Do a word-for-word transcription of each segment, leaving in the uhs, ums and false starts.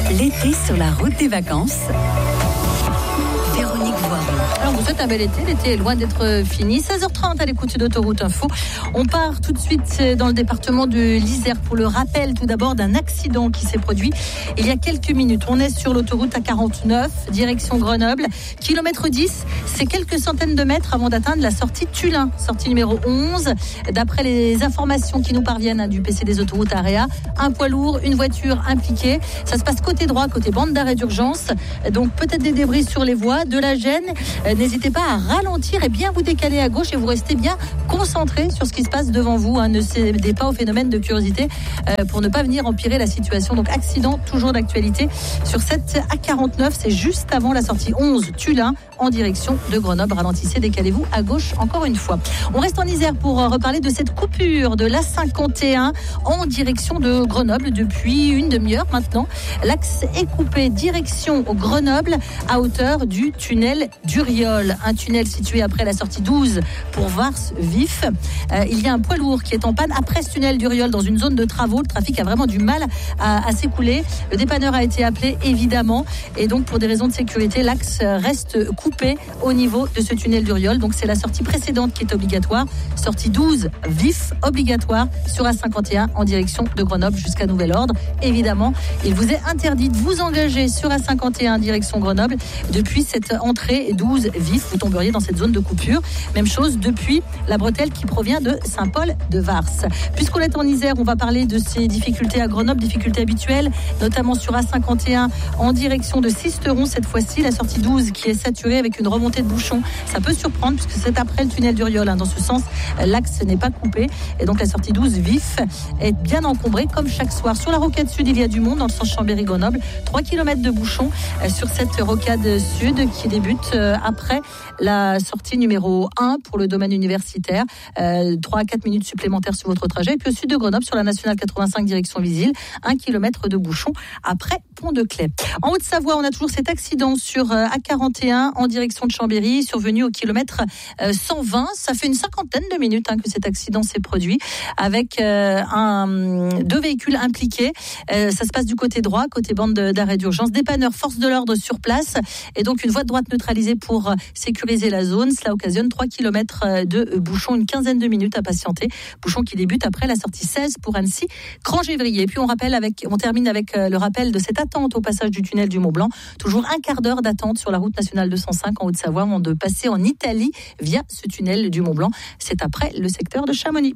L'été sur la route des vacances. Véronique Voiron. Alors, on vous souhaite un bel été. L'été est loin d'être fini. seize heures trente à l'écoute d'Autoroute Info. On part tout de suite dans le département de l'Isère pour le rappel tout d'abord d'un accident qui s'est produit il y a quelques minutes. On est sur l'autoroute A quarante-neuf, direction Grenoble. Kilomètre dix, c'est quelques centaines de mètres avant d'atteindre la sortie Tullin, sortie numéro onze. D'après les informations qui nous parviennent hein, du P C des autoroutes Area, un poids lourd, une voiture impliquée. Ça se passe côté droit, côté bande d'arrêt d'urgence. Donc peut-être des débris sur les voies, de la gêne. Euh, n'hésitez pas à ralentir et bien vous décaler à gauche et vous restez bien concentré sur ce qui se passe devant vous. Hein. Ne cédez pas au phénomène de curiosité euh, pour ne pas venir empirer la situation. Donc accident toujours d'actualité sur cette A quarante-neuf, c'est juste avant la sortie onze Tullin en direction de Grenoble. Ralentissez, décalez-vous à gauche encore une fois. On reste en Isère pour reparler de cette coupure de l'A cinquante et un en direction de Grenoble depuis une demi-heure maintenant. L'axe est coupé direction Grenoble à hauteur du tunnel d'Uriol. Un tunnel situé après la sortie douze pour Vars-Vif. Euh, il y a un poids lourd qui est en panne après ce tunnel d'Uriol dans une zone de travaux. Le trafic a vraiment du mal à, à s'écouler. Le dépanneur a été appelé évidemment et donc pour des raisons de sécurité, l'axe reste coupé au niveau de ce tunnel d'Uriol. Donc c'est la sortie précédente qui est obligatoire. Sortie douze Vif obligatoire sur A cinquante et un en direction de Grenoble jusqu'à nouvel ordre. Évidemment, il vous est interdit de vous engager sur A cinquante et un direction Grenoble depuis cette entrée douze Vif. Vous tomberiez dans cette zone de coupure. Même chose depuis la bretelle qui provient de Saint-Paul-de-Vars. Puisqu'on est en Isère, on va parler de ces difficultés à Grenoble, difficultés habituelles, notamment sur A cinquante et un en direction de Sisteron cette fois-ci. La sortie douze qui est saturée avec une remontée de bouchons. Ça peut surprendre puisque c'est après le tunnel d'Uriol. Hein. Dans ce sens, l'axe n'est pas coupé. Et donc la sortie douze Vif est bien encombrée comme chaque soir. Sur la rocade sud, il y a du monde dans le sens Chambéry-Grenoble. trois kilomètres de bouchons sur cette rocade sud qui débute après la sortie numéro un pour le domaine universitaire. Euh, trois à quatre minutes supplémentaires sur votre trajet. Et puis au sud de Grenoble, sur la nationale quatre-vingt-cinq direction Visil, un kilomètre de bouchon après Pont-de-Claix. En Haute-Savoie, on a toujours cet accident sur A quarante et un en direction de Chambéry, survenu au kilomètre cent vingt. Ça fait une cinquantaine de minutes hein, que cet accident s'est produit avec euh, un, deux véhicules impliqués. Euh, ça se passe du côté droit, côté bande d'arrêt d'urgence. Dépanneur, force de l'ordre sur place et donc une voie de droite neutralisée pour sécuriser la zone. Cela occasionne trois kilomètres de bouchons, une quinzaine de minutes à patienter. Bouchon qui débute après la sortie seize pour Annecy, Crangévrier. Et puis on rappelle avec, on termine avec le rappel de cette attente au passage du tunnel du Mont-Blanc. Toujours un quart d'heure d'attente sur la route nationale deux cent cinq en Haute-Savoie avant de passer en Italie via ce tunnel du Mont-Blanc. C'est après le secteur de Chamonix.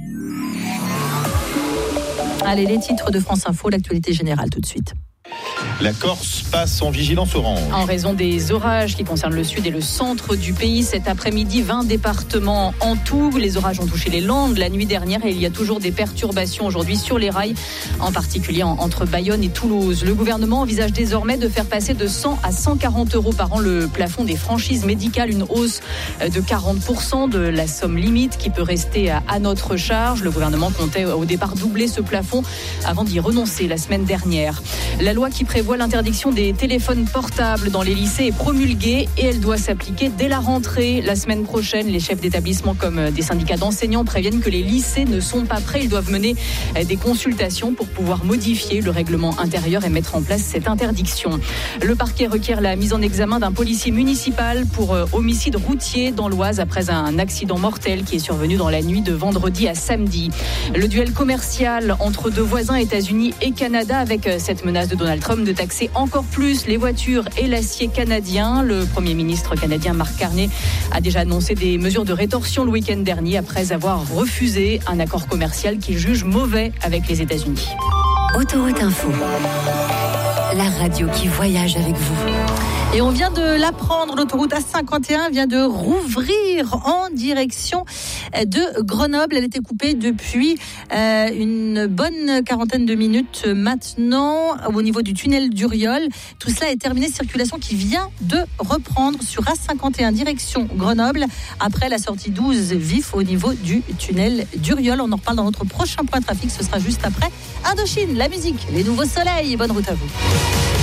Allez, les titres de France Info, l'actualité générale tout de suite. La Corse passe en vigilance orange. En raison des orages qui concernent le sud et le centre du pays, cet après-midi, vingt départements en tout. Les orages ont touché les Landes la nuit dernière et il y a toujours des perturbations aujourd'hui sur les rails, en particulier entre Bayonne et Toulouse. Le gouvernement envisage désormais de faire passer de cent à cent quarante euros par an le plafond des franchises médicales, une hausse de quarante pour cent de la somme limite qui peut rester à notre charge. Le gouvernement comptait au départ doubler ce plafond avant d'y renoncer la semaine dernière. La loi qui prévoit l'interdiction des téléphones portables dans les lycées est promulguée et elle doit s'appliquer dès la rentrée. La semaine prochaine, les chefs d'établissement comme des syndicats d'enseignants préviennent que les lycées ne sont pas prêts. Ils doivent mener des consultations pour pouvoir modifier le règlement intérieur et mettre en place cette interdiction. Le parquet requiert la mise en examen d'un policier municipal pour homicide routier dans l'Oise après un accident mortel qui est survenu dans la nuit de vendredi à samedi. Le duel commercial entre deux voisins, États-Unis et Canada, avec cette menace de Donald Trump de taxer encore plus les voitures et l'acier canadien. Le Premier ministre canadien Mark Carney a déjà annoncé des mesures de rétorsion le week-end dernier après avoir refusé un accord commercial qu'il juge mauvais avec les États-Unis. Autoroute Info, la radio qui voyage avec vous. Et on vient de l'apprendre, l'autoroute A cinquante et un vient de rouvrir en direction de Grenoble. Elle était coupée depuis euh, une bonne quarantaine de minutes maintenant au niveau du tunnel d'Uriol. Tout cela est terminé, circulation qui vient de reprendre sur A cinquante et un direction Grenoble après la sortie douze Vif au niveau du tunnel d'Uriol. On en reparle dans notre prochain point trafic, ce sera juste après Indochine, la musique, les nouveaux soleils. Bonne route à vous.